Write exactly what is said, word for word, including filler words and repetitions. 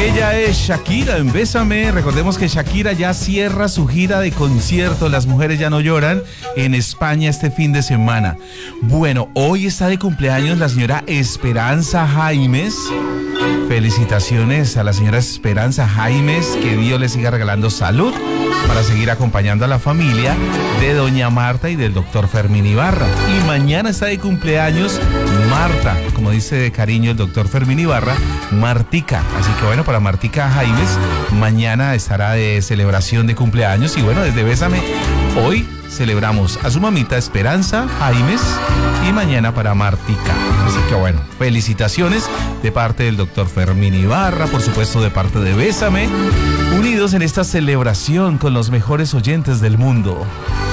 Ella es Shakira en Bésame. Recordemos que Shakira ya cierra su gira de concierto Las Mujeres Ya No Lloran en España este fin de semana. Bueno, hoy está de cumpleaños la señora Esperanza Jaimes. Felicitaciones a la señora Esperanza Jaimes, que Dios le siga regalando salud para seguir acompañando a la familia de doña Marta y del doctor Fermín Ibarra. Y mañana está de cumpleaños Marta, como dice de cariño el doctor Fermín Ibarra, Martica. Así que bueno, para Martica Jaimes, mañana estará de celebración de cumpleaños. Y bueno, desde Bésame, hoy celebramos a su mamita Esperanza Jaimes y mañana para Martica. Así que bueno, felicitaciones de parte del doctor Fermín Ibarra, por supuesto de parte de Bésame, unidos en esta celebración con los mejores oyentes del mundo.